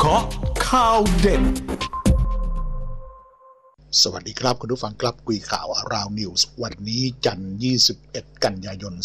าะข่าวเด่นสวัสดีครับคุณผู้ฟังครับคุยข่าวราวนิวส์วันนี้จันทร์21กันยายน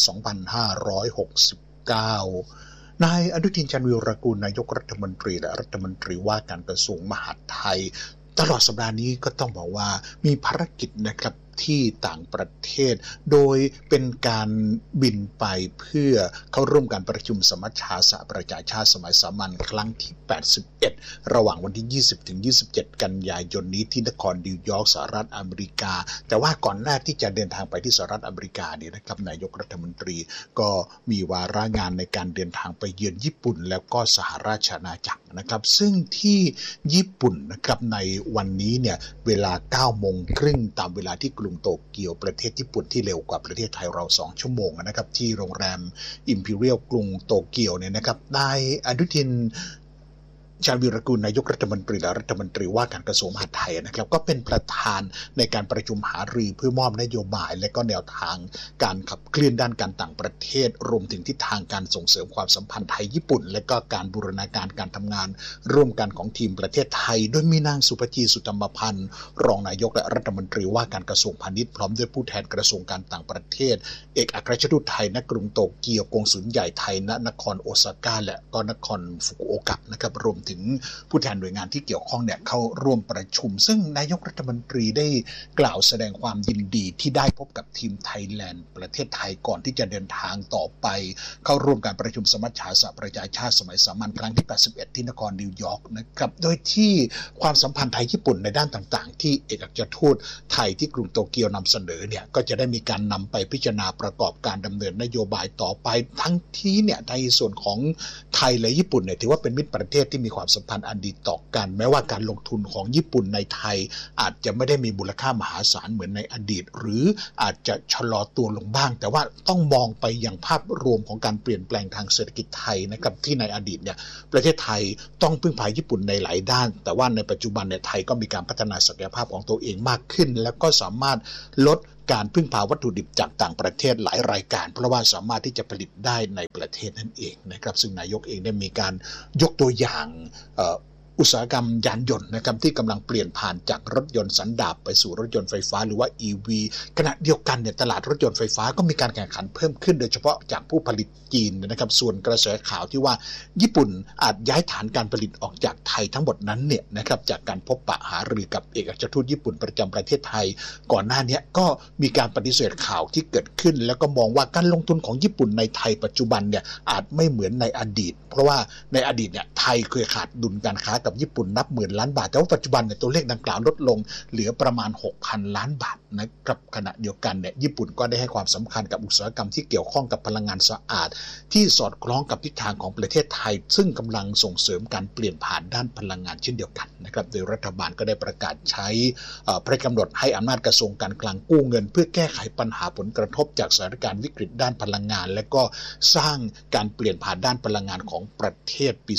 2569นายอนุทินชาญวีรกูลนายกรัฐมนตรีและรัฐมนตรีว่าการกระทรวงมหาดไทยตลอดสัปดาห์นี้ก็ต้องบอกว่ามีภารกิจนะครับที่ต่างประเทศโดยเป็นการบินไปเพื่อเข้าร่วมการประชุมสมัชชาสหประชาชาติสมัยสามัญครั้งที่81ระหว่างวันที่20ถึง27กันยายนนี้ที่นครนิวยอร์กสหรัฐอเมริกาแต่ว่าก่อนหน้าที่จะเดินทางไปที่สหรัฐอเมริกาเนี่ยนะครับนายกรัฐมนตรีก็มีวาระงานในการเดินทางไปเยือนญี่ปุ่นแล้วก็สหราชอาณาจักรนะครับซึ่งที่ญี่ปุ่นนะครับในวันนี้เนี่ยเวลา 9:30 น.ตามเวลาที่กรุงโตเกียวประเทศญี่ปุ่นที่เร็วกว่าประเทศไทยเรา2ชั่วโมงนะครับที่โรงแรม Imperial กรุงโตเกียวเนี่ยนะครับนายอนุทินชาญวีรกูลนายกรัฐมนตรีและรัฐมนตรีว่าการกระทรวงมหาดไทยนะครับก็เป็นประธานในการประชุมหารือเพื่อมอบนโยบายและก็แนวทางการขับเคลื่อนด้านการต่างประเทศรวมถึงทิศทางการส่งเสริมความสัมพันธ์ไทยญี่ปุ่นและก็การบูรณาการการทำงานร่วมกันของทีมประเทศไทยโดยมีนางสุภจีสุธรรมพันธ์รองนายกและรัฐมนตรีว่าการกระทรวงพาณิชย์พร้อมด้วยผู้แทนกระทรวงการต่างประเทศเอกอัครราชทูตไทยณกรุงโตเกียวกงสุลใหญ่ไทยณนครโอซาก้าและก็นครฟุกุโอกะนะครับรวมถึงผู้แทนหน่วยงานที่เกี่ยวข้องเนี่ยเข้าร่วมประชุมซึ่งนายกรัฐมนตรีได้กล่าวแสดงความยินดีที่ได้พบกับทีมไทยแลนด์ประเทศไทยก่อนที่จะเดินทางต่อไปเข้าร่วมการประชุมสมัชชาสหประชาชาติสมัยสามัญครั้งที่81ที่นครนิวยอร์กนะครับโดยที่ความสัมพันธ์ไทยญี่ปุ่นในด้านต่างๆที่เอกอัครราชทูตไทยที่กรุงโตเกียวนำเสนอเนี่ยก็จะได้มีการนำไปพิจารณาประกอบการดำเนินนโยบายต่อไปทั้งที่เนี่ยในส่วนของไทยและญี่ปุ่นเนี่ยถือว่าเป็นมิตรประเทศที่มีความสัมพันธ์อันดีต่อกันแม้ว่าการลงทุนของญี่ปุ่นในไทยอาจจะไม่ได้มีมูลค่ามหาศาลเหมือนในอดีตหรืออาจจะชะลอตัวลงบ้างแต่ว่าต้องมองไปอย่างภาพรวมของการเปลี่ยนแปลงทางเศรษฐกิจไทยนะครับที่ในอดีตเนี่ยประเทศไทยต้องพึ่งพาญี่ปุ่นในหลายด้านแต่ว่าในปัจจุบันเนี่ยไทยก็มีการพัฒนาศักยภาพของตัวเองมากขึ้นแล้วก็สามารถลดการพึ่งพาวัตถุดิบจากต่างประเทศหลายรายการเพราะว่าสามารถที่จะผลิตได้ในประเทศนั่นเองนะครับซึ่งนายกเองได้มีการยกตัวอย่างอุตสาหกรรมยานยนต์นะครับที่กำลังเปลี่ยนผ่านจากรถยนต์สันดาปไปสู่รถยนต์ไฟฟ้าหรือว่า EV ขณะเดียวกันเนี่ยตลาดรถยนต์ไฟฟ้าก็มีการแข่งขันเพิ่มขึ้นโดยเฉพาะจากผู้ผลิตจีนนะครับส่วนกระแสข่าวที่ว่าญี่ปุ่นอาจย้ายฐานการผลิตออกจากไทยทั้งหมดนั้นเนี่ยนะครับจากการพบปะหารือกับเอกอัครราชทูตญี่ปุ่นประจำประเทศไทยก่อนหน้านี้ก็มีการปฏิเสธข่าวที่เกิดขึ้นแล้วก็มองว่าการลงทุนของญี่ปุ่นในไทยปัจจุบันเนี่ยอาจไม่เหมือนในอดีตเพราะว่าในอดีตเนี่ยไทยเคยขาดดุลการค้ากับญี่ปุ่นนับหมื่นล้านบาทแต่ว่าปัจจุบันเนี่ยตัวเลขดังกล่าวลดลงเหลือประมาณ 6,000 ล้านบาทนะครับขณะเดียวกันเนี่ยญี่ปุ่นก็ได้ให้ความสำคัญกับอุตสาหกรรมที่เกี่ยวข้องกับพลังงานสะอาดที่สอดคล้องกับทิศทางของประเทศไทยซึ่งกำลังส่งเสริมการเปลี่ยนผ่านด้านพลังงานเช่นเดียวกันนะครับโดยรัฐบาลก็ได้ประกาศใช้พระราชกำหนดให้อำนาจกระทรวงการคลังกู้เงินเพื่อแก้ไขปัญหาผลกระทบจากสถานการณ์วิกฤตด้านพลังงานและก็สร้างการเปลี่ยนผ่านด้านพลังงานของประเทศปี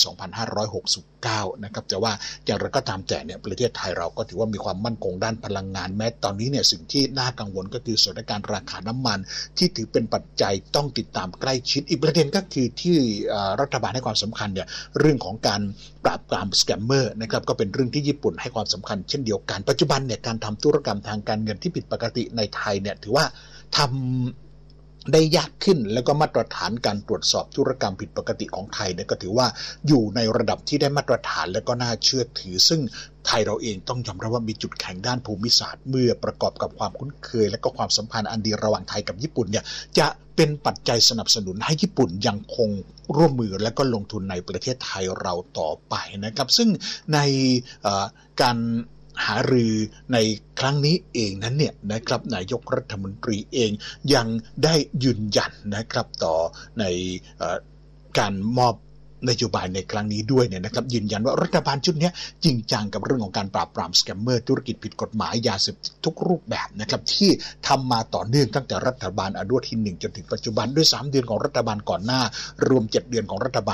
2569นะครับแต่ว่าอย่างไรก็ตามแต่เนี่ยประเทศไทยเราก็ถือว่ามีความมั่นคงด้านพลังงานแม้ตอนนี้เนี่ยสิ่งที่น่ากังวลก็คือสถานการณ์ราคาน้ำมันที่ถือเป็นปัจจัยต้องติดตามใกล้ชิดอีกประเด็นก็คือที่รัฐบาลให้ความสำคัญเนี่ยเรื่องของการปราบปรามสแกมเมอร์นะครับก็เป็นเรื่องที่ญี่ปุ่นให้ความสำคัญเช่นเดียวกันปัจจุบันเนี่ยการทำธุรกรรมทางการเงินที่ผิดปกติในไทยเนี่ยถือว่าทำได้ยากขึ้นแล้วก็มาตรฐานการตรวจสอบธุรกรรมผิดปกติของไทยเนี่ยก็ถือว่าอยู่ในระดับที่ได้มาตรฐานและก็น่าเชื่อถือซึ่งไทยเราเองต้องยอมรับว่ามีจุดแข็งด้านภูมิศาสตร์เมื่อประกอบกับความคุ้นเคยและก็ความสัมพันธ์อันดีระหว่างไทยกับญี่ปุ่นเนี่ยจะเป็นปัจจัยสนับสนุนให้ญี่ปุ่นยังคงร่วมมือและก็ลงทุนในประเทศไทยเราต่อไปนะครับซึ่งในการหารือในครั้งนี้เองนั้นเนี่ยนะครับนายกรัฐมนตรีเองยังได้ยืนยันนะครับต่อในการมอบนโยบายในครั้งนี้ด้วยเนี่ยนะครับยืนยันว่ารัฐบาลชุดนี้จริงจังกับเรื่องของการปราบปรามสแกมเมอร์ธุรกิจผิดกฎหมายยาเสพติดทุกรูปแบบนะครับที่ทำมาต่อเนื่องตั้งแต่รัฐบาลอนุทิน1จนถึงปัจจุบันด้วย3เดือนของรัฐบาลก่อนหน้ารวม7เดือนของรัฐบาล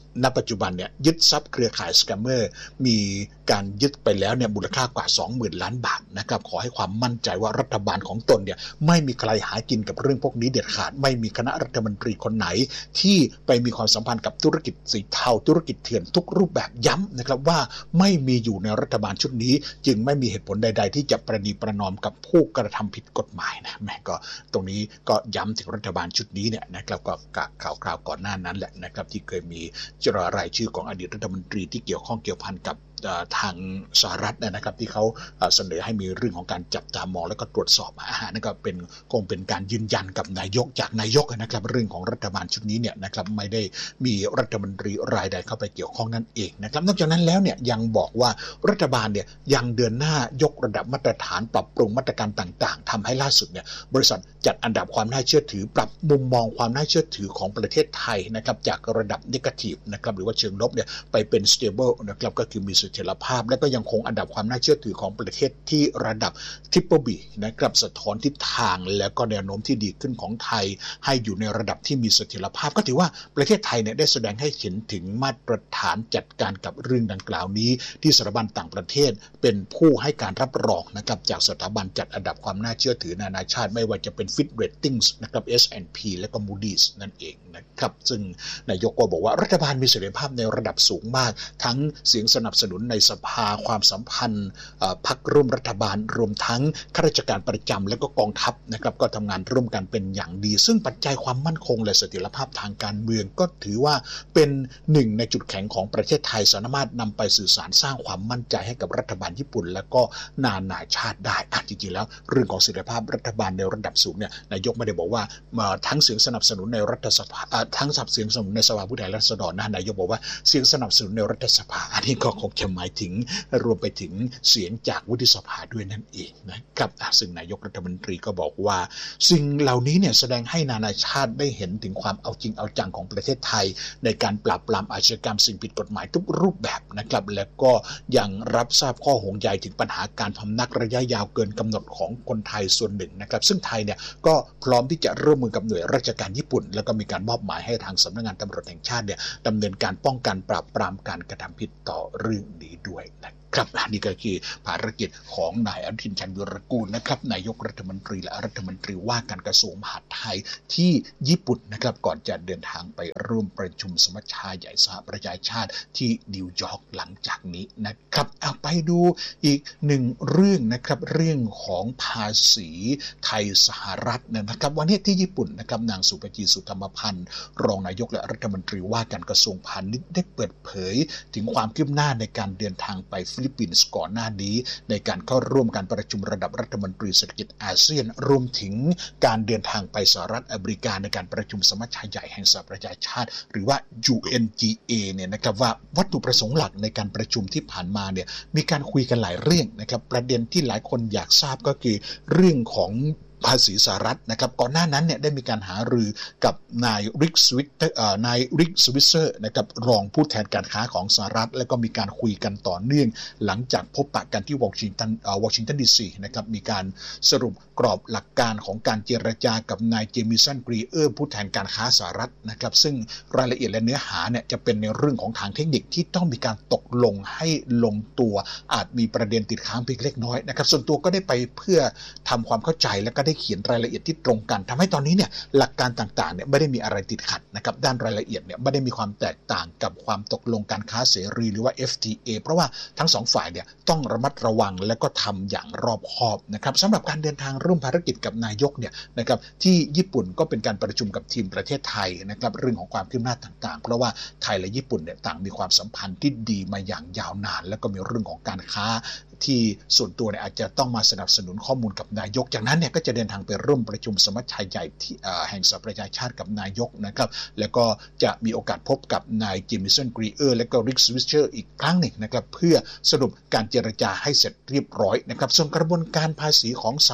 ณปัจจุบันเนี่ยยึดทรัพย์เครือข่ายสแกมเมอร์มีการยึดไปแล้วเนี่ยมูลค่ากว่า 20,000 ล้านบาทนะครับขอให้ความมั่นใจว่ารัฐบาลของตนเนี่ยไม่มีใครหากินกับเรื่องพวกนี้เด็ดขาดไม่มีคณะรัฐมนตรีคนไหนที่ไปมีความสัมพันธ์กับธุรกิจสีเทาธุรกิจเถื่อนทุกรูปแบบย้ำนะครับว่าไม่มีอยู่ในรัฐบาลชุดนี้จึงไม่มีเหตุผลใดๆที่จะประนีประนอมกับผู้กระทำผิดกฎหมายนะแม่ก็ตรงนี้ก็ย้ำถึงรัฐบาลชุดนี้เนี่ยนะครับก็ข่าวก่อนหน้านั้นแหละนะครับที่เคยมีรายชื่อของอดีตรัฐมนตรีที่เกี่ยวข้องเกี่ยวพันกับทางสหรัฐนะครับที่เขาเสนอให้มีเรื่องของการจับตามองและก็ตรวจสอบนั่นก็คงเป็นการยืนยันกับนายกจากนายกนะครับเรื่องของรัฐบาลชุดนี้เนี่ยนะครับไม่ได้มีรัฐมนตรีรายใดเข้าไปเกี่ยวข้องนั่นเองนะครับนอกจากนั้นแล้วเนี่ยยังบอกว่ารัฐบาลเนี่ยยังเดินหน้ายกระดับมาตรฐานปรับปรุงมาตรการต่างๆทำให้ล่าสุดเนี่ยบริษัทจัดอันดับความน่าเชื่อถือปรับมุมมองความน่าเชื่อถือของประเทศไทยนะครับจากระดับ negative นะครับหรือว่าเชิงลบเนี่ยไปเป็น stable นะครับก็คือมีเสถียรภาพและก็ยังคงอันดับความน่าเชื่อถือของประเทศที่ระดับ Triple B นะครับสะท้อนทิศทางและก็แนวโน้มที่ดีขึ้นของไทยให้อยู่ในระดับที่มีเสถียรภาพก็ถือว่าประเทศไทยเนี่ยได้แสดงให้เห็นถึงมาตรฐานจัดการกับเรื่องดังกล่าวนี้ที่สถาบันต่างประเทศเป็นผู้ให้การรับรองนะครับจากสถาบันจัดอันดับความน่าเชื่อถือนานาชาติไม่ว่าจะเป็น Fitch Ratings นะครับ S&P และก็ Moody's นั่นเองนะครับซึ่งนายกก็บอกว่ารัฐบาลมีเสถียรภาพในระดับสูงมากทั้งเสียงสนับสนุนในสภาความสัมพันธ์พรรคร่วมรัฐบาลรวมทั้งข้าราชการประจำและก็กองทัพนะครับก็ทำงานร่วมกันเป็นอย่างดีซึ่งปัจจัยความมั่นคงและเสถียรภาพทางการเมืองก็ถือว่าเป็นหนึ่งในจุดแข็งของประเทศไทยสามารถนำไปสื่อสารสร้างความมั่นใจให้กับรัฐบาลญี่ปุ่นและก็นานาชาติได้จริงๆแล้วเรื่องของเสถียรภาพรัฐบาลในระดับสูงเนี่ยนายกไม่ได้บอกว่าทั้งเสียงสนับสนุนในรัฐสภาทั้งเสียงสนับสนุนในสภาผู้แทนราษฎรนายกบอกว่าเสียงสนับสนุนในรัฐสภาอันนี้ก็คงจะหมายถึงรวมไปถึงเสียงจากวุฒิสภาด้วยนั่นเองนะครับซึ่งนายกรัฐมนตรีก็บอกว่าสิ่งเหล่านี้เนี่ยแสดงให้นานาชาติได้เห็นถึงความเอาจริงเอาจังของประเทศไทยในการปราบปรามอาชญากรรมสิ่งผิดกฎหมายทุกรูปแบบนะครับและก็ยังรับทราบข้อห่วงใยถึงปัญหาการพำนักระยะยาวเกินกำหนดของคนไทยส่วนหนึ่งนะครับซึ่งไทยเนี่ยก็พร้อมที่จะร่วมมือกับหน่วยราชการญี่ปุ่นแล้วก็มีการมอบหมายให้ทางสำนักงานตำรวจแห่งชาติเนี่ยดำเนินการป้องกันปราบปรามการกระทำผิดต่อเรื่องนี้ด้วยนะครับนี่ก็คือภารกิจของนายอนุทินชาญวีรกูลนะครับนายกรัฐมนตรีและรัฐมนตรีว่าการกระทรวงมหาดไทยที่ญี่ปุ่นนะครับก่อนจะเดินทางไปร่วมประชุมสมัชชาใหญ่สหประชาชาติที่นิวยอร์กหลังจากนี้นะครับไปดูอีกหนึ่งเรื่องนะครับเรื่องของภาษีไทยสหรัฐนะครับวันนี้ที่ญี่ปุ่นนะครับนางสุภจีสุธรรมพันธ์รองนายกและรัฐมนตรีว่าการกระทรวงพาณิชย์ได้เปิดเผยถึงความคืบหน้าในการเดินทางไปฟิลิปปินส์ก่อนหน้านี้ในการเข้าร่วมการประชุมระดับรัฐมนตรีเศรษฐกิจอาเซียนรวมถึงการเดินทางไปสหรัฐอเมริกาในการประชุมสมัชชาใหญ่แห่งสหประชาชาติหรือว่า UNGA เนี่ยนะครับว่าวัตถุประสงค์หลักในการประชุมที่ผ่านมาเนี่ยมีการคุยกันหลายเรื่องนะครับประเด็นที่หลายคนอยากทราบก็คือเรื่องของภาษีสหรัฐนะครับก่อนหน้านั้นเนี่ยได้มีการหารือกับนายริกสวิตเซอร์นะครับรองผู้แทนการค้าของสหรัฐแล้วก็มีการคุยกันต่อเนื่องหลังจากพบปะกันที่วอชิงตันดีซีนะครับมีการสรุปกรอบหลักการของการเจรจากับนายเจมิสันกรีเออร์ผู้แทนการค้าสหรัฐนะครับซึ่งรายละเอียดและเนื้อหาเนี่ยจะเป็นในเรื่องของทางเทคนิคที่ต้องมีการตกลงให้ลงตัวอาจมีประเด็นติดค้างเพียงเล็กน้อยนะครับส่วนตัวก็ได้ไปเพื่อทำความเข้าใจและก็ได้เขียนรายละเอียดที่ตรงกันทำให้ตอนนี้เนี่ยหลักการต่างๆเนี่ยไม่ได้มีอะไรติดขัดนะครับด้านรายละเอียดเนี่ยไม่ได้มีความแตกต่างกับความตกลงการค้าเสรีหรือว่า FTA เพราะว่าทั้งสองฝ่ายเนี่ยต้องระมัดระวังและก็ทำอย่างรอบคอบนะครับสำหรับการเดินทางร่วมภารกิจกับนายกเนี่ยนะครับที่ญี่ปุ่นก็เป็นการประชุมกับทีมประเทศไทยนะครับเรื่องของความคืบหน้าต่างๆเพราะว่าไทยและญี่ปุ่นเนี่ยต่างมีความสัมพันธ์ที่ดีมาอย่างยาวนานแล้วก็มีเรื่องของการค้าที่ส่วนตัวเนี่ยอาจจะต้องมาสนับสนุนข้อมูลกับนายกจากนั้นเนี่ยก็จะเดินทางไปร่วมประชุมสมัชชาใหญ่ที่แห่งสหประชาชาติกับนายกนะครับแล้วก็จะมีโอกาสพบกับนายเจมิสันกรีเออร์และก็ริกสวิชเชอร์อีกครั้งหนึ่งนะครับเพื่อสรุปการเจรจาให้เสร็จเรียบร้อยนะครับส่วนกระบวนการภาษีของสหรัฐ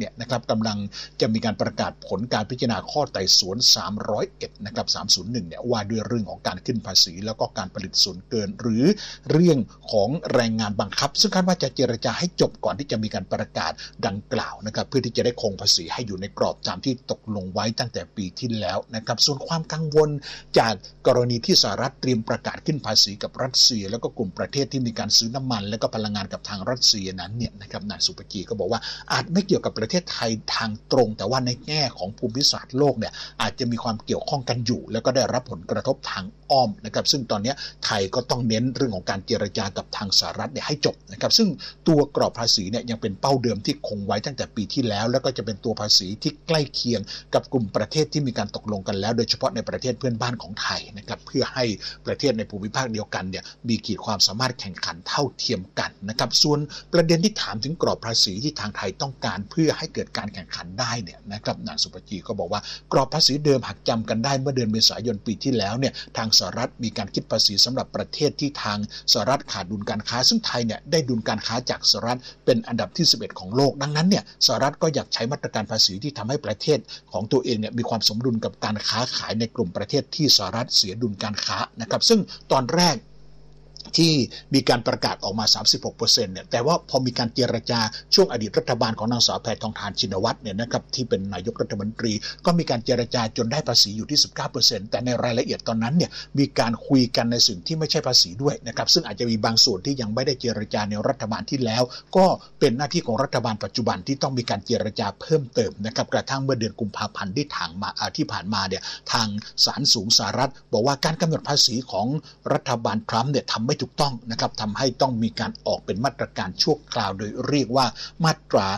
เนี่ยนะครับกำลังจะมีการประกาศผลการพิจารณาข้อไต่สวน301นะครับ301เนี่ยว่าด้วยเรื่องของการขึ้นภาษีแล้วก็การผลิตส่วนเกินหรือเรื่องของแรงงานบังคับซึ่งคาดว่าจะเจรจาให้จบก่อนที่จะมีการประกาศดังกล่าวนะครับเพื่อที่จะได้คงภาษีให้อยู่ในกรอบตามที่ตกลงไว้ตั้งแต่ปีที่แล้วนะครับส่วนความกังวลจากกรณีที่สหรัฐเตรียมประกาศขึ้นภาษีกับรัสเซียแล้วก็กลุ่มประเทศที่มีการซื้อน้ำมันและก็พลังงานกับทางรัสเซียนั้นเนี่ยนะครับนายสุภกีก็บอกว่าอาจไม่เกี่ยวกับประเทศไทยทางตรงแต่ว่าในแง่ของภูมิศาสตร์โลกเนี่ยอาจจะมีความเกี่ยวข้องกันอยู่แล้วก็ได้รับผลกระทบทางอ้อมนะครับซึ่งตอนนี้ไทยก็ต้องเน้นเรื่องของการเจรจากับทางสหรัฐเนี่ยให้จบนะครับซึ่งตัวกรอบภาษีเนี่ยยังเป็นเป้าเดิมที่คงไว้ตั้งแต่ปีที่แล้วแล้วก็จะเป็นตัวภาษีที่ใกล้เคียงกับกลุ่มประเทศที่มีการตกลงกันแล้วโดยเฉพาะในประเทศเพื่อนบ้านของไทยนะครับเพื่อให้ประเทศในภูมิภาคเดียวกันเนี่ยมีขีดความสามารถแข่งขันเท่าเทียมกันนะครับส่วนประเด็นที่ถามถึงกรอบภาษีที่ทางไทยต้องการเพื่อให้เกิดการแข่งขันได้เนี่ยนะครับนางสุภกีก็บอกว่ากรอบภาษีเดิมหากจำกันได้เมื่อเดือนเมษายนปีที่แล้วเนี่ยทางสหรัฐมีการคิดภาษีสำหรับประเทศที่ทางสหรัฐขาดดุลการค้าซึ่งไทยเนี่ยได้ดุลการค้าจากสหรัฐเป็นอันดับที่11ของโลกดังนั้นเนี่ยสหรัฐก็อยากใช้มาตรการภาษีที่ทำให้ประเทศของตัวเองเนี่ยมีความสมดุลกับการค้าขายในกลุ่มประเทศที่สหรัฐเสียดุลการค้านะครับซึ่งตอนแรกที่มีการประกาศออกมา 36% เนี่ยแต่ว่าพอมีการเจรจาช่วงอดีตรัฐบาลของนางสาวแพทองธารชินวัตรเนี่ยนะครับที่เป็นนายกรัฐมนตรีก็มีการเจรจาจนได้ภาษีอยู่ที่ 19% แต่ในรายละเอียดตอนนั้นเนี่ยมีการคุยกันในสิ่งที่ไม่ใช่ภาษีด้วยนะครับซึ่งอาจจะมีบางส่วนที่ยังไม่ได้เจรจาในรัฐบาลที่แล้วก็เป็นหน้าที่ของรัฐบาลปัจจุบันที่ต้องมีการเจรจาเพิ่มเติมนะครับกระทั่งเมื่อเดือนกุมภาพันธ์ที่ผ่านมาเนี่ยทางศาลสูงสหรัฐบอกว่าการกำหนดภาษีของรัฐบาลทรัมป์เนี่ยทำไม่ถูกต้องนะครับทำให้ต้องมีการออกเป็นมาตรการชั่วคราวโดยเรียกว่ามาตรา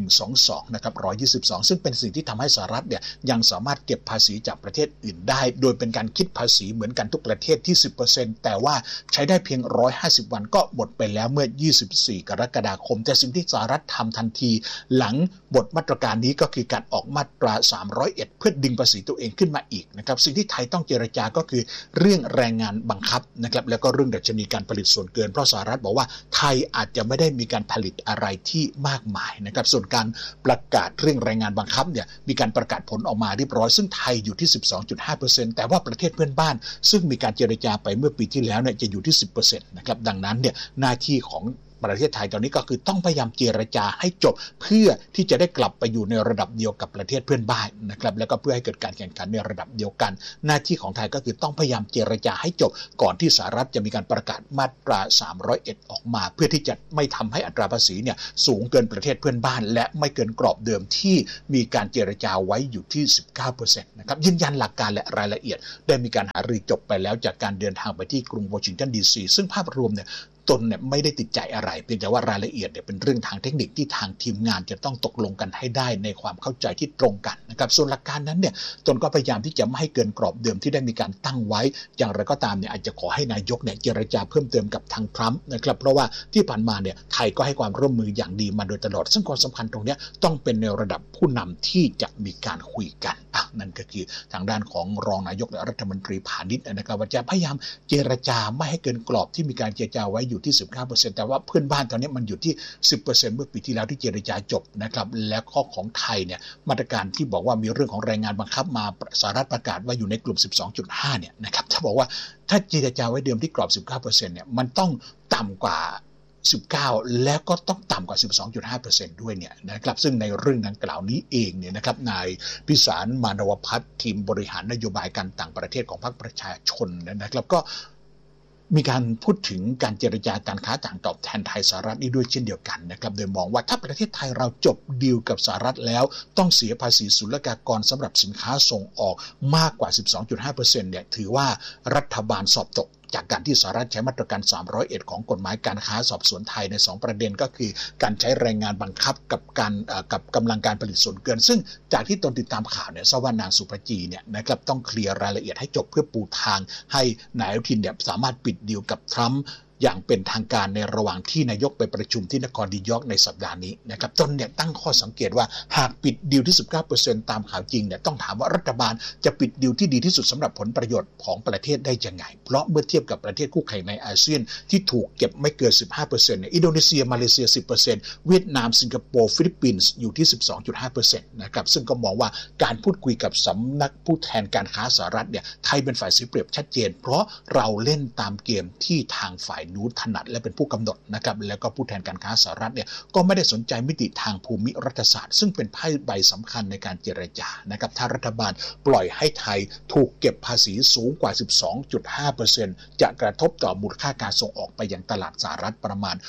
122นะครับ122ซึ่งเป็นสิ่งที่ทำให้สหรัฐเนี่ยยังสามารถเก็บภาษีจากประเทศอื่นได้โดยเป็นการคิดภาษีเหมือนกันทุกประเทศที่ 10% แต่ว่าใช้ได้เพียง150วันก็หมดไปแล้วเมื่อ24กรกฎาคมแต่สิ่งที่สหรัฐทำทันทีหลังบทมาตรการนี้ก็คือการออกมาตรา301เพื่อดึงภาษีตัวเองขึ้นมาอีกนะครับสิ่งที่ไทยต้องเจรจาก็คือเรื่องแรงงานบังคับนะครับแล้วก็เรื่องดัชนีการผลิตส่วนเกินเพราะสหรัฐบอกว่าไทยอาจจะไม่ได้มีการผลิตอะไรที่มากมายนะครับส่วนการประกาศเรื่องแรงงานบังคับเนี่ยมีการประกาศผลออกมาเรียบร้อยซึ่งไทยอยู่ที่ 12.5% แต่ว่าประเทศเพื่อนบ้านซึ่งมีการเจรจาไปเมื่อปีที่แล้วเนี่ยจะอยู่ที่ 10% นะครับดังนั้นเนี่ยหน้าที่ของประเทศไทยตอนนี้ก็คือต้องพยายามเจรจาให้จบเพื่อที่จะได้กลับไปอยู่ในระดับเดียวกับประเทศเพื่อนบ้านนะครับแล้วก็เพื่อให้เกิดการแข่งขันในระดับเดียวกันหน้าที่ของไทยก็คือต้องพยายามเจรจาให้จบก่อนที่สหรัฐจะมีการประกาศมาตรา301ออกมาเพื่อที่จะไม่ทำให้อัตราภาษีเนี่ยสูงเกินประเทศเพื่อนบ้านและไม่เกินกรอบเดิมที่มีการเจรจาไว้อยู่ที่ 19% นะครับยืนยันหลักการและรายละเอียดได้มีการหารือจบไปแล้วจากการเดินทางไปที่กรุงวอชิงตันดีซีซึ่งภาพรวมเนี่ยตนเนี่ยไม่ได้ติดใจอะไรเพียงแต่ว่ารายละเอียดเนี่ยเป็นเรื่องทางเทคนิคที่ทางทีมงานจะต้องตกลงกันให้ได้ในความเข้าใจที่ตรงกันนะครับส่วนหลักการนั้นเนี่ยตนก็พยายามที่จะไม่ให้เกินกรอบเดิมที่ได้มีการตั้งไว้อย่างไรก็ตามเนี่ยอาจจะขอให้นายกเนี่ยเจรจาเพิ่มเติมกับทางทรัมป์นะครับเพราะว่าที่ผ่านมาเนี่ยไทยก็ให้ความร่วมมืออย่างดีมาโดยตลอดซึ่งความสำคัญตรงนี้ต้องเป็นในระดับผู้นำที่จะมีการคุยกันนั่นก็คือทางด้านของรองนายกและรัฐมนตรีพาณิชย์นะครับว่าจะพยายามเจรจาไม่ให้เกินกรอบที่มีการเจรจาไว้อยู่ที่ 19% แต่ว่าเพื่อนบ้านตอนนี้มันอยู่ที่ 10% เมื่อปีที่แล้วที่เจรจาจบนะครับและข้อของไทยเนี่ยมาตรการที่บอกว่ามีเรื่องของแรงงานบังคับมาสหรัฐประกาศว่าอยู่ในกลุ่ม 12.5 เนี่ยนะครับถ้าบอกว่าถ้าเจรจาไว้เดิมที่กรอบ 19% เนี่ยมันต้องต่ำกว่า19แล้วก็ต้องต่ำกว่า 12.5% ด้วยเนี่ยนะครับซึ่งในเรื่องดังกล่าวนี้เองเนี่ยนะครับนายพิสารมานวพัฒน์ทีมบริหารนโยบายการต่างประเทศของพรรคประชาชนนะครับก็มีการพูดถึงการเจรจาการค้าต่างตอบแทนไทยสหรัฐนี่ด้วยเช่นเดียวกันนะครับโดยมองว่าถ้าประเทศไทยเราจบดีลกับสหรัฐแล้วต้องเสียภาษีศุลกากรสำหรับสินค้าส่งออกมากกว่า 12.5% เนี่ยถือว่ารัฐบาลสอบตกจากการที่สหรัฐใช้มาตรการ301ของกฎหมายการค้าสอบสวนไทยใน2ประเด็นก็คือการใช้แรงงานบังคับกับกำลังการผลิตส่วนเกินซึ่งจากที่ตนติดตามข่าวเนี่ยทราบว่านางสุภจีเนี่ยนะครับต้องเคลียร์รายละเอียดให้จบเพื่อปูทางให้นายอนุทินเนี่ยสามารถปิดดีลกับทรัมป์อย่างเป็นทางการในระหว่างที่นายกไปประชุมที่นครนิวยอร์กในสัปดาห์นี้นะครับตนเนี่ยตั้งข้อสังเกตว่าหากปิดดีลที่ 19% ตามข่าวจริงเนี่ยต้องถามว่ารัฐบาลจะปิดดีลที่ดีที่สุดสำหรับผลประโยชน์ของประเทศได้ยังไงเพราะเมื่อเทียบกับประเทศคู่แข่งในอาเซียนที่ถูกเก็บไม่เกิน 15% เนี่ยอินโดนีเซียมาเลเซีย 10% เวียดนามสิงคโปร์ฟิลิปปินส์อยู่ที่ 12.5% นะครับซึ่งก็มองว่าการพูดคุยกับสำนักผู้แทนการค้าสหรัฐเนี่ยไทยเป็นฝ่ายเสียเปรียบชัดเจนเพราะเราเล่นตามเกมที่ทางฝ่ายนู้นถนัดและเป็นผู้กำหนดนะครับแล้วก็ผู้แทนการค้าสหรัฐเนี่ยก็ไม่ได้สนใจมิติทางภูมิรัฐศาสตร์ซึ่งเป็นไพ่ใบสำคัญในการเจรจานะครับถ้ารัฐบาลปล่อยให้ไทยถูกเก็บภาษีสูงกว่า 12.5% จะกระทบต่อมูลค่าการส่งออกไปยังตลาดสหรัฐประมาณ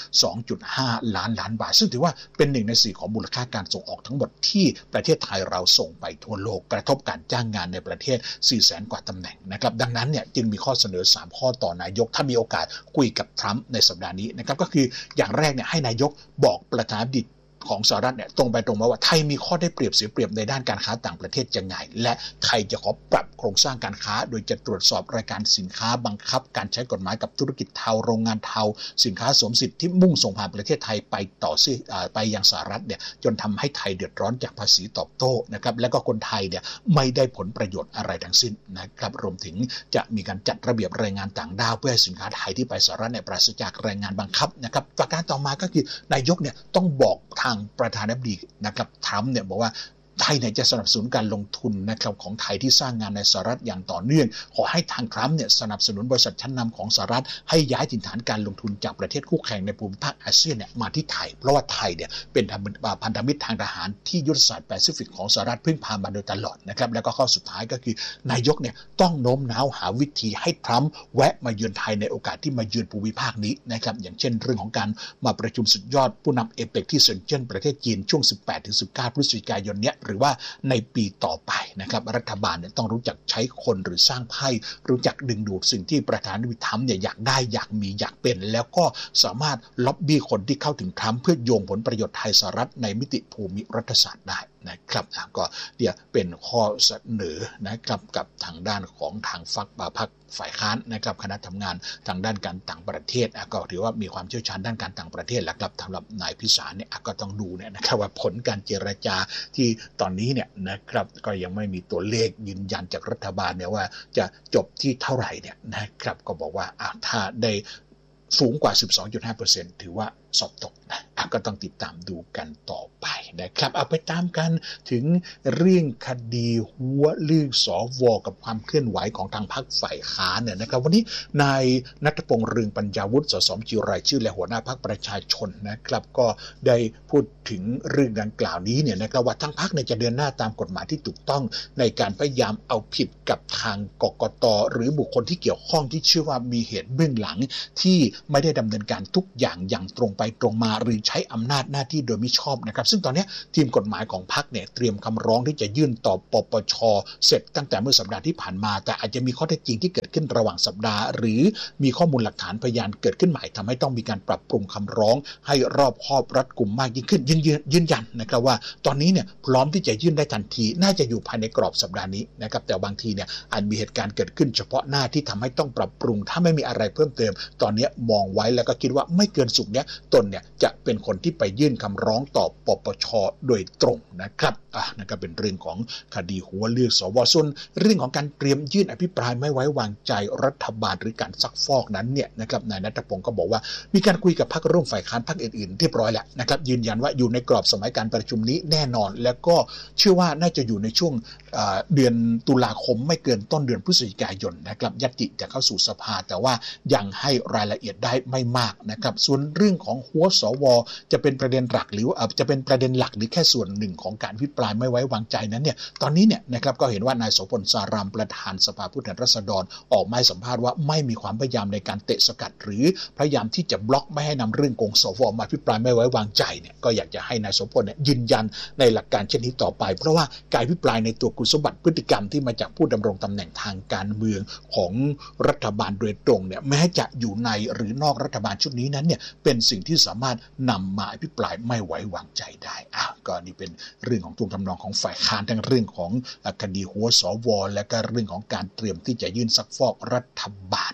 2.5 ล้านบาทซึ่งถือว่าเป็น1 ใน 4ของมูลค่าการส่งออกทั้งหมดที่ประเทศไทยเราส่งไปทั่วโลกกระทบการจ้างงานในประเทศ 400,000 กว่าตำแหน่งนะครับดังนั้นเนี่ยจึงมีข้อเสนอ3ข้อต่อนายกถ้ามีโอกาสคุยกับทรัมป์ในสัปดาห์นี้นะครับก็คืออย่างแรกเนี่ยให้นายกบอกประธานาธิบดีของสหรัฐเนี่ยตรงไปตรงมาว่าไทยมีข้อได้เปรียบเสียเปรียบในด้านการค้าต่างประเทศยังไงและไทยจะขอปรับโครงสร้างการค้าโดยจะตรวจสอบรายการสินค้าบังคับการใช้กฎหมายกับธุรกิจเทาโรงงานเทาสินค้าสวมสิทธิ์ที่มุ่งส่งผ่านประเทศไทยไปยังสหรัฐเนี่ยจนทำให้ไทยเดือดร้อนจากภาษีตอบโต้นะครับและก็คนไทยเนี่ยไม่ได้ผลประโยชน์อะไรทั้งสิ้นนะครับรวมถึงจะมีการจัดระเบียบแรงงานต่างด้าวเพื่อให้สินค้าไทยที่ไปสหรัฐเนี่ยปราศจากแรงงานบังคับนะครับประการต่อมาก็คือนายกเนี่ยต้องบอกทางประธานาธิบดีนะครับทรัมป์เนี่ยบอกว่าไทยเนี่ยจะสนับสนุนการลงทุนนะครับของไทยที่สร้างงานในสหรัฐอย่างต่อเนื่องขอให้ทางทรัมป์เนี่ยสนับสนุนบริษัทชั้นนำของสหรัฐให้ย้ายถิ่นฐานการลงทุนจากประเทศคู่แข่งในภูมิภาคอาเซียนเนี่ยมาที่ไทยเพราะว่าไทยเนี่ยเป็นพันธมิตรทางทหารที่ยุทธศาสตร์แปซิฟิกของสหรัฐพึ่งพามาโดยตลอดนะครับแล้วก็ข้อสุดท้ายก็คือนายกเนี่ยต้องโน้มน้าวหาวิธีให้ทรัมป์แวะมาเยือนไทยในโอกาสที่มาเยือนภูมิภาคนี้นะครับอย่างเช่นเรื่องของการมาประชุมสุดยอดผู้นำเอเปกที่เซินเจิ้นประเทศจีนช่วง 18-19 พฤศจิกายนนี้หรือว่าในปีต่อไปนะครับรัฐบาลเนี่ยต้องรู้จักใช้คนหรือสร้างไพ่รู้จักดึงดูดสิ่งที่ประธานาธิบดีทรัมป์เนี่ยอยากได้อยากมีอยากเป็นแล้วก็สามารถล็อบบี้คนที่เข้าถึงทรัมป์เพื่อโยงผลประโยชน์ไทยสหรัฐในมิติภูมิรัฐศาสตร์ได้นะครับก็เดี๋ยวเป็นข้อเสนอนะครับกับทางด้านของทางพรรคฝ่ายค้านนะครับคณะทำงานทางด้านการต่างประเทศก็ถือว่ามีความเชี่ยวชาญด้านการต่างประเทศแล้วครับสำหรับนายพิสารเนี่ยก็ต้องดูเนี่ยนะครับว่าผลการเจรจาที่ตอนนี้เนี่ยนะครับก็ยังไม่มีตัวเลขยืนยันจากรัฐบาลเนี่ยว่าจะจบที่เท่าไหร่เนี่ยนะครับก็บอกว่าถ้าได้สูงกว่า 12.5% ถือว่าสอบตกนะก็ต้องติดตามดูกันต่อไปนะครับเอาไปตามกันถึงเรื่องคดีหัวลือสวกับความเคลื่อนไหวของทางพรรคฝ่ายค้านเนี่ยนะครับวันนี้นายณัฐพงษ์เรืองปัญญาวุฒิสสบัญชีรายชื่อและหัวหน้าพรรคประชาชนนะครับก็ได้พูดถึงเรื่องดังกล่าวนี้เนี่ยนะครับว่าทางพรรคเนี่ยจะเดินหน้าตามกฎหมายที่ถูกต้องในการพยายามเอาผิดกับทางกกต.หรือบุคคลที่เกี่ยวข้องที่เชื่อว่ามีเหตุเบื้องหลังที่ไม่ได้ดำเนินการทุกอย่างตรงไปตรงมาหรือใช้อำนาจหน้าที่โดยมิชอบนะครับซึ่งตอนนี้ทีมกฎหมายของพรรคเนี่ยเตรียมคำร้องที่จะยื่นต่อปปช.เสร็จตั้งแต่เมื่อสัปดาห์ที่ผ่านมาแต่อาจจะมีข้อเท็จจริงที่เกิดขึ้นระหว่างสัปดาห์หรือมีข้อมูลหลักฐานพยานเกิดขึ้นใหม่ทำให้ต้องมีการปรับปรุงคำร้องให้รอบคอบรัดกุมมากยิ่งขึ้นยืนยันนะครับว่าตอนนี้เนี่ยพร้อมที่จะยื่นได้ทันทีน่าจะอยู่ภายในกรอบสัปดาห์นี้นะครับแต่บางทีเนี่ยอาจมีเหตุการณ์เกิดขึ้นเฉพาะหน้าที่ทำให้ต้องปรับปรุงถ้าไม่มีอะไรเพิ่มเติมตอนนี้มองไว้แล้วก็คิดว่าไม่เกินศุกร์นี้ตนเนี่ยจะเป็นคนที่ไปยื่นคำร้องต่อปปช.โดยตรงนะครับนั่นก็เป็นเรื่องของคดีหัวเลือกสวส่วนเรื่องของการเตรียมยื่นอภิปรายไม่ไว้วางใจรัฐบาลหรือการซักฟอกนั้นเนี่ยนะครับนายณัฐพงศ์ก็บอกว่ามีการคุยกับพรรคร่วมฝ่ายค้านพรรคอื่นๆเรียบร้อยแล้วนะครับยืนยันว่าอยู่ในกรอบสมัยการประชุมนี้แน่นอนแล้วก็เชื่อว่าน่าจะอยู่ในช่วงเดือนตุลาคมไม่เกินต้นเดือนพฤศจิกายนนะครับญัตติจะเข้าสู่สภาแต่ว่ายังให้รายละเอียดได้ไม่มากนะครับส่วนเรื่องของหัวสวจะเป็นประเด็นหลักหรือจะเป็นประเด็นหลักหรือแค่ส่วนหนึ่งของการอภิปรายไม่ไว้วางใจนั้นเนี่ยตอนนี้เนี่ยนะครับก็เห็นว่านายโสพลสารามประธานสภาผู้แทนราษฎรออกมาให้สัมภาษณ์ว่าไม่มีความพยายามในการเตะสกัดหรือพยายามที่จะบล็อกไม่ให้นำเรื่องกงสวมาอภิปรายไม่ไว้วางใจเนี่ยก็อยากจะให้นายโสพลเนี่ยยืนยันในหลักการเช่นนี้ต่อไปเพราะว่าการอภิปรายในตัวคุณสมบัติพฤติกรรมที่มาจากผู้ดำรงตำแหน่งทางการเมืองของรัฐบาลโดยตรงเนี่ยแม้จะอยู่ในหรือนอกรัฐบาลชุดนี้นั้นเนี่ยเป็นสิ่งที่สามารถนำมาอภิปรายไม่ไว้วางใจได้ก็นี่เป็นเรื่องของท่วงทำนองของฝ่ายค้านทั้งเรื่องของคดีหัวสวและก็เรื่องของการเตรียมที่จะยื่นซักฟอกรัฐบาลนะ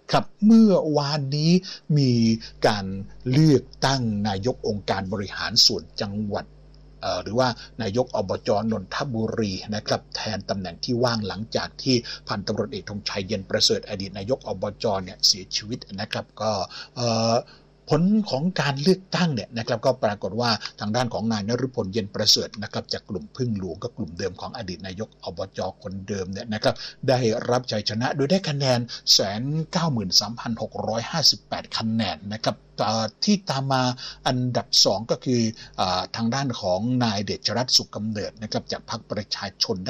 ครับเมื่อวานนี้มีการเลือกตั้งนายกองค์การบริหารส่วนจังหวัดหรือว่านายกอบจ.นนทบุรีนะครับแทนตำแหน่งที่ว่างหลังจากที่พันตำรวจเอกธงชัยเย็นประเสริฐอดีตนายกอบจ.เนี่ยเสียชีวิตนะครับก็ผลของการเลือกตั้งเนี่ยนะครับก็ปรากฏว่าทางด้านของนายนฤพลเย็นประเสริฐนะครับจากกลุ่มพึ่งหลวงกับกลุ่มเดิมของอดีตนายกอบจ.คนเดิมเนี่ยนะครับได้รับชัยชนะโดยได้คะแนน 193,658 คะแนนนะครับที่ตามมาอันดับ2ก็คือทางด้านของนายเดชรัตน์สุขกำเนิดนะครับจากพรรคประชาชนได้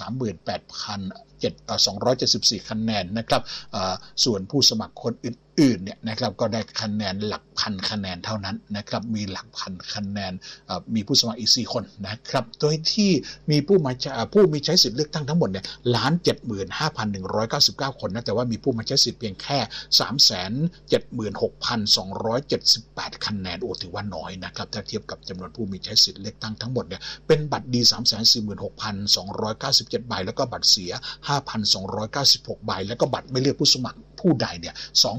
138,274 คะแนนนะครับส่วนผู้สมัครคนอื่นๆเนี่ยนะครับก็ได้คะแนนหลักพันคะแนนเท่านั้นนะครับมีหลักพันคะแนนมีผู้สมัครอีก4คนนะครับโดยที่มีผู้มีใช้สิทธิ์เลือกตั้งทั้งหมดเนี่ย 175,199 คนนะแต่ว่ามีผู้มาใช้สิทธิ์เพียงแค่ 376,278 คะแนนโอ้ถือว่าน้อยนะครับถ้าเทียบกับจำนวนผู้มีใช้สิทธิ์เลือกตั้งทั้งหมดเนี่ยเป็นบัตรดี 346,297 ใบแล้วก็บัตรเสีย 5,296 ใบแล้วก็บัตรไม่เลือกผู้สมัครผู้ใดเนี่ย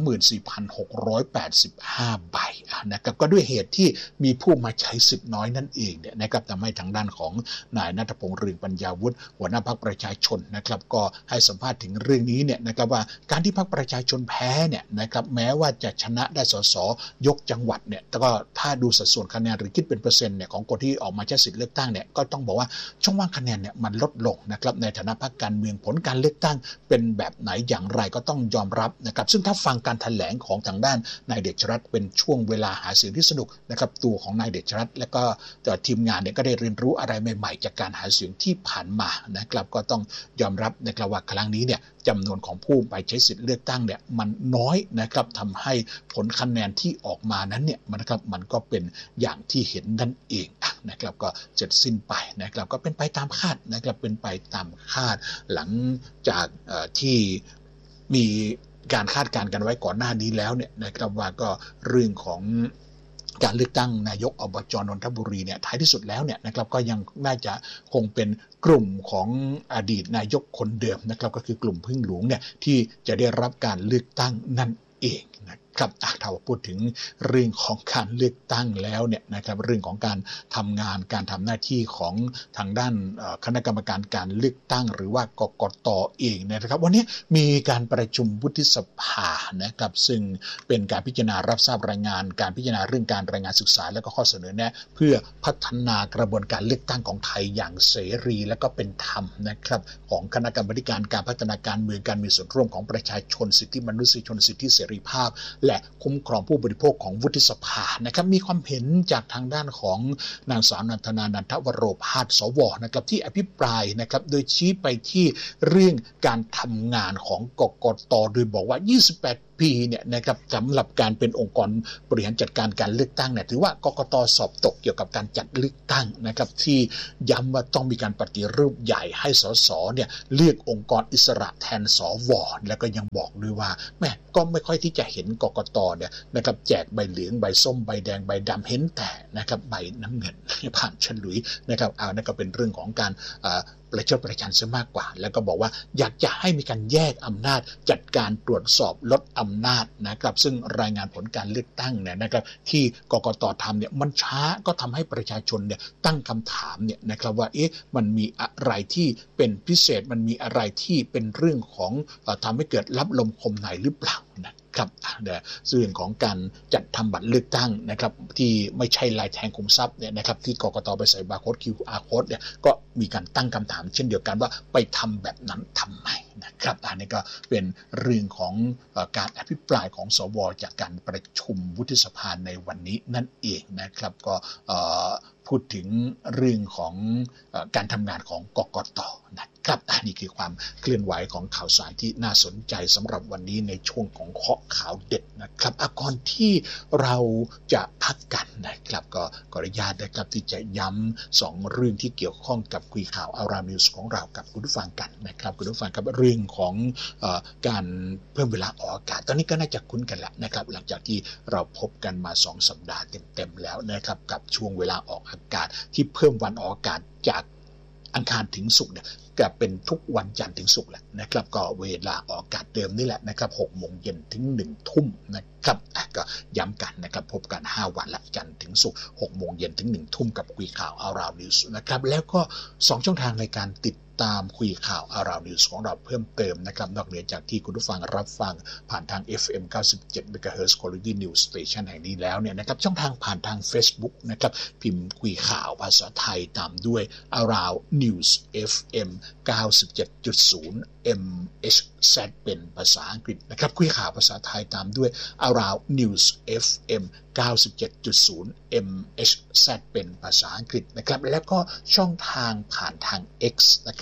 24,685 ใบนะครับก็ด้วยเหตุที่มีผู้มาใช้สิทธิ์น้อยนั่นเองเนี่ยนะครับทำให้ทางด้านของนายณัฐพงษ์ เรืองปัญญาวุฒิหัวหน้าพรรคประชาชนนะครับก็ให้สัมภาษณ์ถึงเรื่องนี้เนี่ยนะครับว่าการที่พรรคประชาชนแพ้เนี่ยนะครับแม้ว่าจะชนะได้สสยกจังหวัดเนี่ยแต่ก็ถ้าดูสัดส่วนคะแนนหรือคิดเป็นเปอร์เซ็นต์เนี่ยของคนที่ออกมาใช้สิทธิ์เลือกตั้งเนี่ยก็ต้องบอกว่าช่องว่างคะแนนเนี่ยมันลดลงนะครับในฐานะพรรคการเมืองผลการเลือกตั้งเป็นแบบไหนอย่างไรก็ต้องยอมรับนะครับซึ่งถ้าฟังการแถลงของทางด้านนายเดชรัตน์เป็นช่วงเวลาหาเสียงที่สนุกนะครับตัวของนายเดชรัตน์และก็ทีมงานเนี่ยก็ได้เรียนรู้อะไรใหม่ๆจากการหาเสียงที่ผ่านมานะครับก็ต้องยอมรับนะครับว่าครั้งนี้เนี่ยจำนวนของผู้ไปใช้สิทธิ์เลือกตั้งเนี่ยมันน้อยนะครับทำให้ผลคะแนนที่ออกมานั้นเนี่ยมันก็เป็นอย่างที่เห็นนั่นเองนะครับก็เสร็จสิ้นไปนะครับก็เป็นไปตามคาดนะครับเป็นไปตามคาดหลังจากที่มีการคาดการณ์กันไว้ก่อนหน้านี้แล้วเนี่ยนะครับว่าก็เรื่องของการเลือกตั้งนายกอบจ.นนทบุรีเนี่ยท้ายที่สุดแล้วเนี่ยนะครับก็ยังน่าจะคงเป็นกลุ่มของอดีตนายกคนเดิมนะครับก็คือกลุ่มพึ่งหลวงเนี่ยที่จะได้รับการเลือกตั้งนั่นเองนะครับถ้าพูดถึงเรื่องของการเลือกตั้งแล้วเนี่ยนะครับเรื่องของการทำงานการทำหน้าที่ของทางด้านคณะกรรมการการเลือกตั้งหรือว่ากกต.เองนะครับวันนี้มีการประชุมวุฒิสภานะครับซึ่งเป็นการพิจารณารับทราบรายงานการพิจารณาเรื่องการรายงานศึกษาและก็ข้อเสนอแนะเพื่อพัฒนากระบวนการเลือกตั้งของไทยอย่างเสรีและก็เป็นธรรมนะครับของคณะกรรมการการพัฒนาการเมืองการมีส่วนร่วมของประชาชนสิทธิมนุษยชนสิทธิเสรีภาพและคุ้มครองผู้บริโภคของวุฒิสภานะครับมีความเห็นจากทางด้านของนางสาวนันทนา นันทวโรภาส สว.นะครับที่อภิปรายนะครับโดยชี้ไปที่เรื่องการทำงานของกกต.โดยบอกว่า28 ปีเนี่ยนะครับสำหรับการเป็นองค์กรบริหารจัดการการเลือกตั้งเนี่ยถือว่ากกต.สอบตกเกี่ยวกับการจัดเลือกตั้งนะครับที่ย้ำว่าต้องมีการปฏิรูปใหญ่ให้สสเนี่ยเลือกองค์กรอิสระแทนสว.แล้วก็ยังบอกด้วยว่าแม่ก็ไม่ค่อยที่จะเห็นกกต.เนี่ยนะครับแจกใบเหลืองใบส้มใบแดงใบดำเห็นแต่นะครับใบน้ำเงินผ่านฉลุยนะครับนั่นก็เป็นเรื่องของการประชดประชันซะมากกว่าแล้วก็บอกว่าอยากจะให้มีการแยกอำนาจจัดการตรวจสอบลดอำนาจนะครับซึ่งรายงานผลการเลือกตั้งเนี่ยนะครับที่กกต.ทำเนี่ยมันช้าก็ทำให้ประชาชนเนี่ยตั้งคำถามเนี่ยนะครับว่ามันมีอะไรที่เป็นพิเศษมันมีอะไรที่เป็นเรื่องของทำให้เกิดรับลมคมในหรือเปล่านะครับเรื่องของการจัดทำบัตรเลือกตั้งนะครับที่ไม่ใช่ลายแทงคุมทรัพย์เนี่ยนะครับที่กกต.ไปใส่บาร์โค้ด QR code เนี่ยก็มีการตั้งคำถามเช่นเดียวกันว่าไปทำแบบนั้นทำไมนะครับอันนี้ก็เป็นเรื่องของการอภิปรายของสว.จากการประชุมวุฒิสภาในวันนี้นั่นเองนะครับก็พูดถึงเรื่องของการทำงานของกกต.นะครับนี่คือความเคลื่อนไหวของข่าวสารที่น่าสนใจสำหรับวันนี้ในช่วงของเคาะข่าวเด็ดนะครับก่อนที่เราจะพักกันนะครับก็ขออนุญาตนะครับที่จะย้ำ2เรื่องที่เกี่ยวข้องกับคุยข่าวอารามนิวส์ของเรากับคุณผู้ฟังกันนะครับคุณผู้ฟังกับเรื่องของการเพิ่มเวลาออกอากาศตอนนี้ก็น่าจะคุ้นกันแล้วนะครับหลังจากที่เราพบกันมา2สัปดาห์เต็มๆแล้วนะครับกับช่วงเวลาออกอากาศที่เพิ่มวันออกอากาศจากอังคารถึงศุกร์เนี่ยก็เป็นทุกวันจันทร์ถึงศุกร์แหละนะครับก็เวลาออกอากาศเดิมนี่แหละนะครับ 18:00 นถึง 1 ทุ่มนะครับก็ย้ำกันนะครับพบกัน5วันละจันทร์ถึงศุกร์ 18:00 นถึง 1 ทุ่มกับคุยข่าว Around News นะครับแล้วก็2ช่องทางในการติดตามคุยข่าว Around News ของเราเพิ่มเติมนะครับนอกเหนือจากที่คุณผู้ฟังรับฟังผ่านทาง FM 97 MHz Quality News Station แห่งนี้แล้วเนี่ยนะครับช่องทางผ่านทาง Facebook นะครับพิมพ์คุยข่าวภาษาไทยตามด้วย Around News FM 97.0 MHz เป็นภาษาอังกฤษนะครับคุยข่าวภาษาไทยตามด้วย Around News FM 97.0 MHz เป็นภาษาอังกฤษนะครับแล้วก็ช่องทางผ่านทาง X นะครับ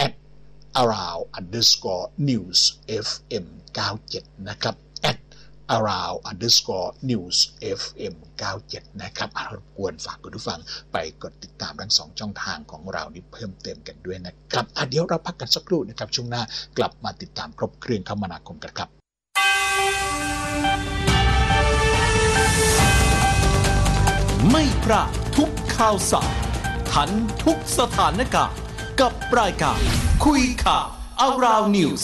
@around_news FM 97นะครับ @around_news FM 97นะครับรบกวนฝากคุณผู้ฟังไปกดติดตามทั้ง2ช่องทางของเรานี้เพิ่มเติมกันด้วยนะครับเดี๋ยวเราพักกันสักครู่นะครับช่วงหน้ากลับมาติดตามครบเครื่องคมนาคมกันครับไม่พลาดทุกข่าวสารทันทุกสถานการณ์กับรายการคุยข่าว Around News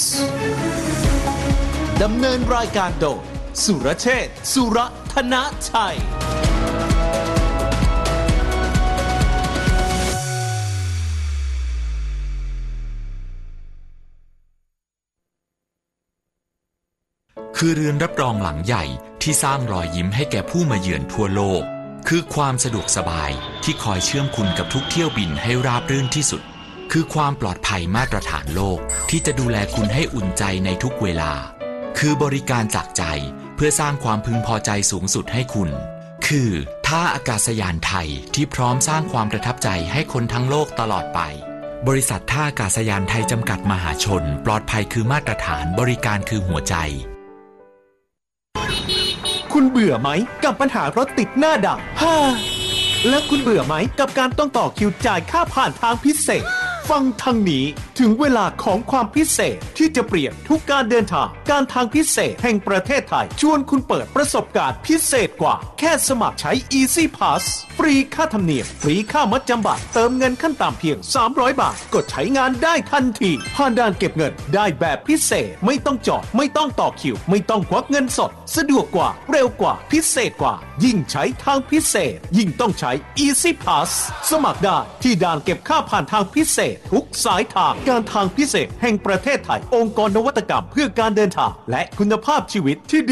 ดำเนินรายการโดยสุรเชษฐ์ สุรธนชัยคือเรือนรับรองหลังใหญ่ที่สร้างรอยยิ้มให้แก่ผู้มาเยือนทั่วโลกคือความสะดวกสบายที่คอยเชื่อมคุณกับทุกเที่ยวบินให้ราบรื่นที่สุดคือความปลอดภัยมาตรฐานโลกที่จะดูแลคุณให้อุ่นใจในทุกเวลาคือบริการจากใจเพื่อสร้างความพึงพอใจสูงสุดให้คุณคือท่าอากาศยานไทยที่พร้อมสร้างความประทับใจให้คนทั้งโลกตลอดไปบริษัทท่าอากาศยานไทยจำกัดมหาชนปลอดภัยคือมาตรฐานบริการคือหัวใจคุณเบื่อไหมกับปัญหารถติดหน้าด่านและคุณเบื่อไหมกับการต้องต่อคิวจ่ายค่าผ่านทางพิเศษฟังทางนี้ถึงเวลาของความพิเศษที่จะเปลี่ยนทุกการเดินทางการทางพิเศษแห่งประเทศไทยชวนคุณเปิดประสบการณ์พิเศษกว่าแค่สมัครใช้ Easy Pass ฟรีค่าธรรมเนียมฟรีค่ามัดจำบัตรเติมเงินขั้นต่ำเพียง300 บาทกดใช้งานได้ทันทีผ่านด่านเก็บเงินได้แบบพิเศษไม่ต้องจอดไม่ต้องต่อคิวไม่ต้องควักเงินสดสะดวกกว่าเร็วกว่าพิเศษกว่ายิ่งใช้ทางพิเศษยิ่งต้องใช้ Easy Pass สมัครได้ที่ด่านเก็บค่าผ่านทางพิเศษทุกสายทางการทางพิเศษแห่งประเทศไทยองค์กรนวัตกรรมเพื่อการเดินทางและคุณภาพชีวิตที่